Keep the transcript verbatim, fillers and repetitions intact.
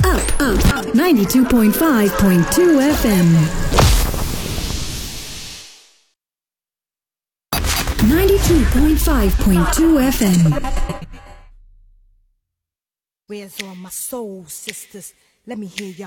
Up, up, ninety-two point five point two F M. ninety-two point five point two F M. Where's all my soul sisters? Let me hear ya